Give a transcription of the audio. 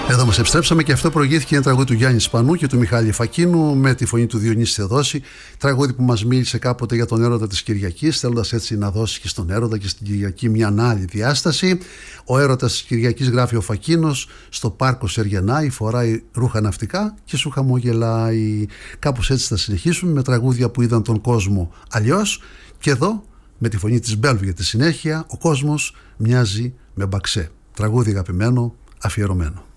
Εδώ μας επιστρέψαμε και αυτό προηγήθηκε ένα τραγούδι του Γιάννη Σπανού και του Μιχάλη Φακίνου με τη φωνή του Διονύση Θεοδόση. Τραγούδι που μας μίλησε κάποτε για τον έρωτα της Κυριακής, θέλοντας έτσι να δώσει και στον έρωτα και στην Κυριακή μια άλλη διάσταση. Ο έρωτας της Κυριακής, γράφει ο Φακίνος, στο πάρκο σεργενάει, φοράει ρούχα ναυτικά και σου χαμογελάει. Κάπως έτσι θα συνεχίσουμε με τραγούδια που είδαν τον κόσμο αλλιώς. Και εδώ με τη φωνή της Μπέλβ για τη συνέχεια, ο κόσμος μοιάζει με μπαξέ. Τραγούδι αγαπημένο, αφιερωμένο.